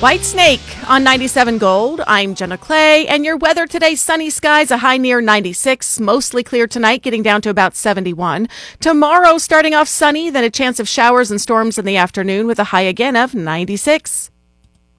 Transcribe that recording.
White Snake on 97 Gold. I'm Jenna Clay, and your weather today, sunny skies, a high near 96, mostly clear tonight, getting down to about 71. Tomorrow, starting off sunny, then a chance of showers and storms in the afternoon with a high again of 96.